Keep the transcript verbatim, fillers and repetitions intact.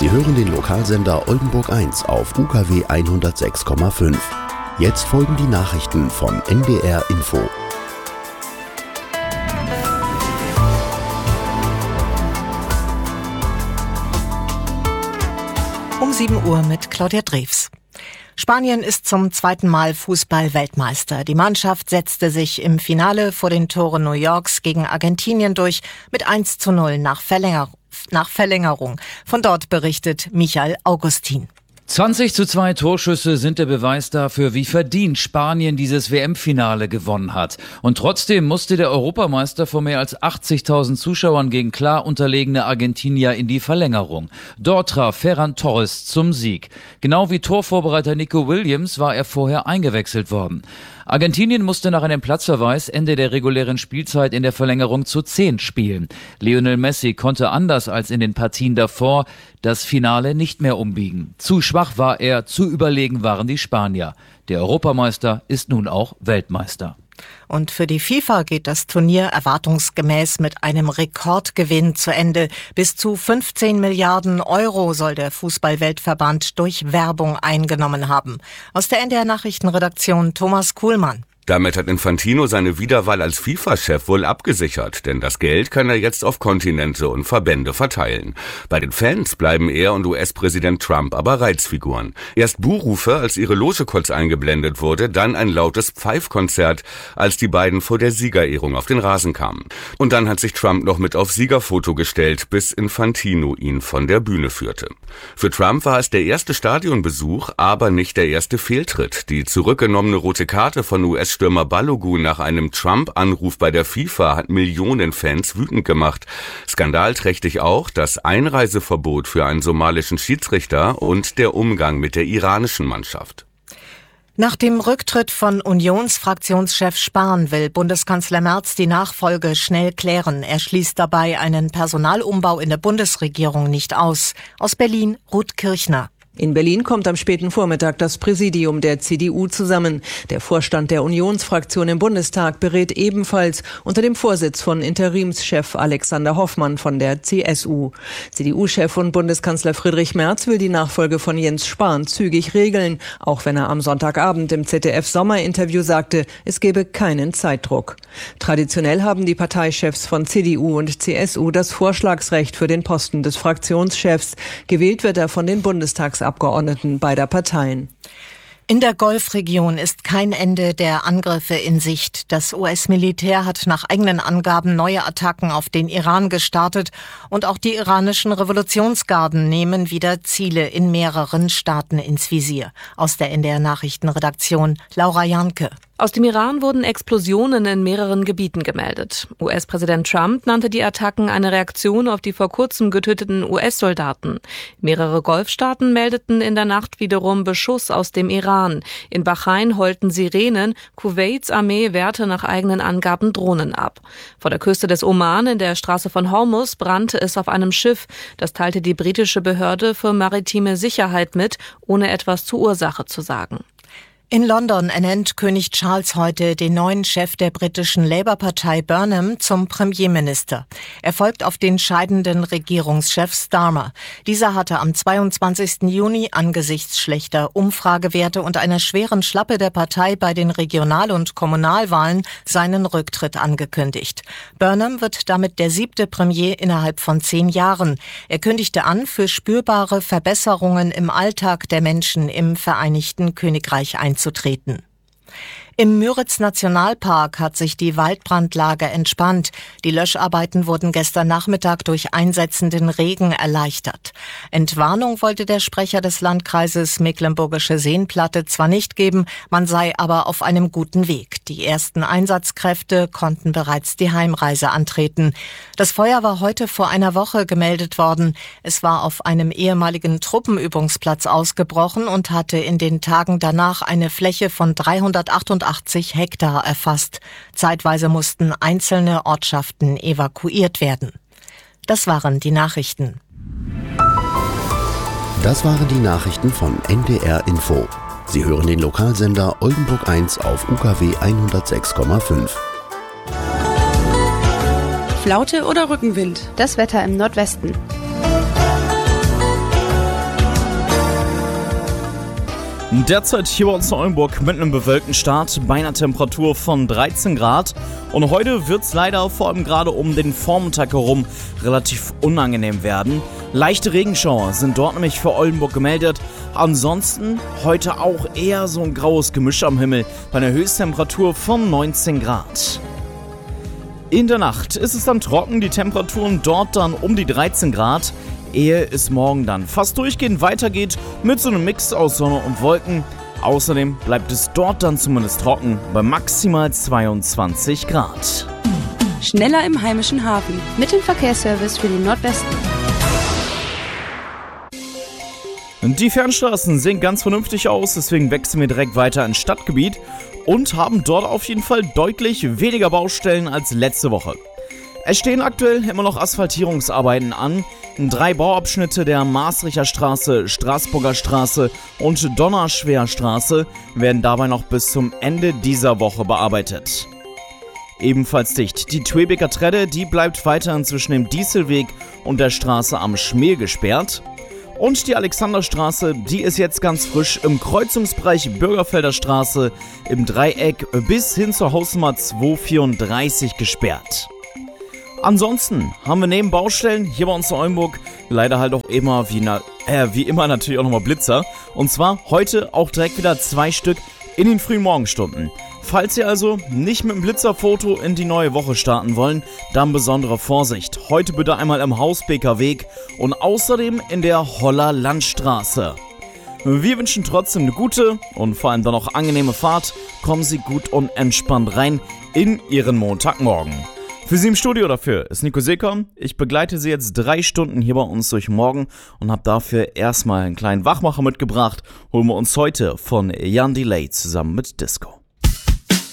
Sie hören den Lokalsender Oldenburg eins auf U K W hundertsechs Komma fünf. Jetzt folgen die Nachrichten von N D R Info. Um sieben Uhr mit Claudia Drews. Spanien ist zum zweiten Mal Fußball-Weltmeister. Die Mannschaft setzte sich im Finale vor den Toren New Yorks gegen Argentinien durch mit eins zu null nach Verlängerung. Nach Verlängerung. Von dort berichtet Michael Augustin. zwanzig zu zwei Torschüsse sind der Beweis dafür, wie verdient Spanien dieses W M-Finale gewonnen hat. Und trotzdem musste der Europameister vor mehr als achtzigtausend Zuschauern gegen klar unterlegene Argentinier in die Verlängerung. Dort traf Ferran Torres zum Sieg. Genau wie Torvorbereiter Nico Williams war er vorher eingewechselt worden. Argentinien musste nach einem Platzverweis Ende der regulären Spielzeit in der Verlängerung zu zehn spielen. Lionel Messi konnte anders als in den Partien davor das Finale nicht mehr umbiegen. Zu schwach war er, zu überlegen waren die Spanier. Der Europameister ist nun auch Weltmeister. Und für die FIFA geht das Turnier erwartungsgemäß mit einem Rekordgewinn zu Ende. Bis zu fünfzehn Milliarden Euro soll der Fußball-Weltverband durch Werbung eingenommen haben. Aus der N D R-Nachrichtenredaktion Thomas Kuhlmann. Damit hat Infantino seine Wiederwahl als FIFA-Chef wohl abgesichert, denn das Geld kann er jetzt auf Kontinente und Verbände verteilen. Bei den Fans bleiben er und U S-Präsident Trump aber Reizfiguren. Erst Buhrufe, als ihre Loge kurz eingeblendet wurde, dann ein lautes Pfeifkonzert, als die beiden vor der Siegerehrung auf den Rasen kamen. Und dann hat sich Trump noch mit aufs Siegerfoto gestellt, bis Infantino ihn von der Bühne führte. Für Trump war es der erste Stadionbesuch, aber nicht der erste Fehltritt. Die zurückgenommene rote Karte von U S Stürmer Balogun nach einem Trump-Anruf bei der FIFA hat Millionen Fans wütend gemacht. Skandalträchtig auch das Einreiseverbot für einen somalischen Schiedsrichter und der Umgang mit der iranischen Mannschaft. Nach dem Rücktritt von Unionsfraktionschef Spahn will Bundeskanzler Merz die Nachfolge schnell klären. Er schließt dabei einen Personalumbau in der Bundesregierung nicht aus. Aus Berlin, Ruth Kirchner. In Berlin kommt am späten Vormittag das Präsidium der C D U zusammen. Der Vorstand der Unionsfraktion im Bundestag berät ebenfalls unter dem Vorsitz von Interimschef Alexander Hoffmann von der C S U. C D U-Chef und Bundeskanzler Friedrich Merz will die Nachfolge von Jens Spahn zügig regeln, auch wenn er am Sonntagabend im Z D F-Sommerinterview sagte, es gebe keinen Zeitdruck. Traditionell haben die Parteichefs von C D U und C S U das Vorschlagsrecht für den Posten des Fraktionschefs. Gewählt wird er von den Bundestagsabgeordneten beider Parteien. In der Golfregion ist kein Ende der Angriffe in Sicht. Das U S-Militär hat nach eigenen Angaben neue Attacken auf den Iran gestartet und auch die iranischen Revolutionsgarden nehmen wieder Ziele in mehreren Staaten ins Visier. Aus der N D R-Nachrichtenredaktion Laura Janke. Aus dem Iran wurden Explosionen in mehreren Gebieten gemeldet. U S-Präsident Trump nannte die Attacken eine Reaktion auf die vor kurzem getöteten U S-Soldaten. Mehrere Golfstaaten meldeten in der Nacht wiederum Beschuss aus dem Iran. In Bahrain heulten Sirenen, Kuwaits Armee wehrte nach eigenen Angaben Drohnen ab. Vor der Küste des Oman in der Straße von Hormuz brannte es auf einem Schiff. Das teilte die britische Behörde für maritime Sicherheit mit, ohne etwas zur Ursache zu sagen. In London ernennt König Charles heute den neuen Chef der britischen Labour-Partei Burnham zum Premierminister. Er folgt auf den scheidenden Regierungschef Starmer. Dieser hatte am zweiundzwanzigsten Juni angesichts schlechter Umfragewerte und einer schweren Schlappe der Partei bei den Regional- und Kommunalwahlen seinen Rücktritt angekündigt. Burnham wird damit der siebte Premier innerhalb von zehn Jahren. Er kündigte an, für spürbare Verbesserungen im Alltag der Menschen im Vereinigten Königreich einzutreten. Im Müritz-Nationalpark hat sich die Waldbrandlage entspannt. Die Löscharbeiten wurden gestern Nachmittag durch einsetzenden Regen erleichtert. Entwarnung wollte der Sprecher des Landkreises Mecklenburgische Seenplatte zwar nicht geben, man sei aber auf einem guten Weg. Die ersten Einsatzkräfte konnten bereits die Heimreise antreten. Das Feuer war heute vor einer Woche gemeldet worden. Es war auf einem ehemaligen Truppenübungsplatz ausgebrochen und hatte in den Tagen danach eine Fläche von dreihundertachtundachtzig Hektar erfasst. Zeitweise mussten einzelne Ortschaften evakuiert werden. Das waren die Nachrichten. Das waren die Nachrichten von N D R Info. Sie hören den Lokalsender Oldenburg eins auf U K W hundertsechs Komma fünf. Flaute oder Rückenwind? Das Wetter im Nordwesten. Derzeit hier bei uns in Oldenburg mit einem bewölkten Start bei einer Temperatur von dreizehn Grad. Und heute wird es leider vor allem gerade um den Vormittag herum relativ unangenehm werden. Leichte Regenschauer sind dort nämlich für Oldenburg gemeldet. Ansonsten heute auch eher so ein graues Gemisch am Himmel bei einer Höchsttemperatur von neunzehn Grad. In der Nacht ist es dann trocken, die Temperaturen dort dann um die dreizehn Grad. Ehe es morgen dann fast durchgehend weitergeht mit so einem Mix aus Sonne und Wolken. Außerdem bleibt es dort dann zumindest trocken bei maximal zweiundzwanzig Grad. Schneller im heimischen Hafen mit dem Verkehrsservice für den Nordwesten. Die Fernstraßen sehen ganz vernünftig aus, deswegen wechseln wir direkt weiter ins Stadtgebiet und haben dort auf jeden Fall deutlich weniger Baustellen als letzte Woche. Es stehen aktuell immer noch Asphaltierungsarbeiten an. Drei Bauabschnitte der Maastrichter Straße, Straßburger Straße und Donnerschwerstraße werden dabei noch bis zum Ende dieser Woche bearbeitet. Ebenfalls dicht die Twebeker Tredde, die bleibt weiterhin zwischen dem Dieselweg und der Straße am Schmel gesperrt. Und die Alexanderstraße, die ist jetzt ganz frisch im Kreuzungsbereich Bürgerfelder Straße im Dreieck bis hin zur Hausnummer zweihundertvierunddreißig gesperrt. Ansonsten haben wir neben Baustellen hier bei uns in Oldenburg leider halt auch immer wie, na, äh, wie immer natürlich auch nochmal Blitzer. Und zwar heute auch direkt wieder zwei Stück in den frühen Morgenstunden. Falls Sie also nicht mit dem Blitzerfoto in die neue Woche starten wollen, dann besondere Vorsicht. Heute bitte einmal im Hausbeker Weg und außerdem in der Holler Landstraße. Wir wünschen trotzdem eine gute und vor allem dann auch angenehme Fahrt. Kommen Sie gut und entspannt rein in Ihren Montagmorgen. Für Sie im Studio dafür ist Nico Seeker. Ich begleite Sie jetzt drei Stunden hier bei uns durch morgen und habe dafür erstmal einen kleinen Wachmacher mitgebracht. Holen wir uns heute von Jan Delay zusammen mit Disco.